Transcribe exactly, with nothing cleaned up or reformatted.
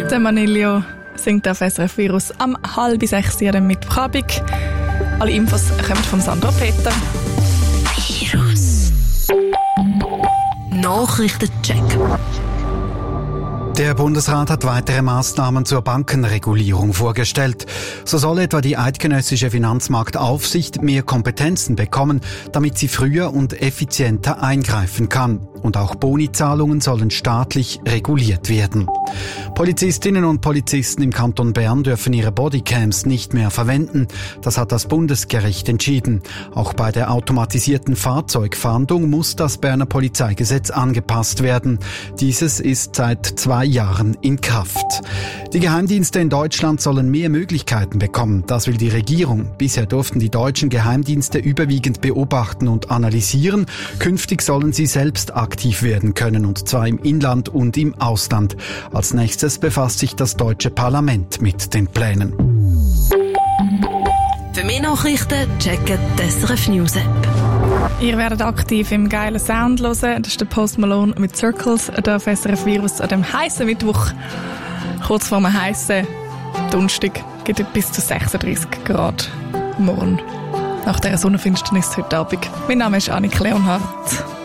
Der Manilio singt auf S R F Virus am halb sechs Uhr am Mittwochabend. Alle Infos kommen von Sandra Peter. Virus Nachrichtencheck. Der Bundesrat hat weitere Maßnahmen zur Bankenregulierung vorgestellt. So soll etwa die eidgenössische Finanzmarktaufsicht mehr Kompetenzen bekommen, damit sie früher und effizienter eingreifen kann. Und auch Bonizahlungen sollen staatlich reguliert werden. Polizistinnen und Polizisten im Kanton Bern dürfen ihre Bodycams nicht mehr verwenden. Das hat das Bundesgericht entschieden. Auch bei der automatisierten Fahrzeugfahndung muss das Berner Polizeigesetz angepasst werden. Dieses ist seit zwei Jahren in Kraft. Die Geheimdienste in Deutschland sollen mehr Möglichkeiten bekommen. Das will die Regierung. Bisher durften die deutschen Geheimdienste überwiegend beobachten und analysieren. Künftig sollen sie selbst aktiv werden können, und zwar im Inland und im Ausland. Als nächstes befasst sich das deutsche Parlament mit den Plänen. Für mehr Nachrichten checken die S R F News App. Ihr werdet aktiv im geilen Sound hören. Das ist der Post Malone mit Circles hier auf S R F Virus an dem heißen Mittwoch. Kurz vor einem heißen Donnerstag gibt es bis zu sechsunddreißig Grad morgen. Nach dieser Sonnenfinsternis heute Abend. Mein Name ist Annik Leonhardt.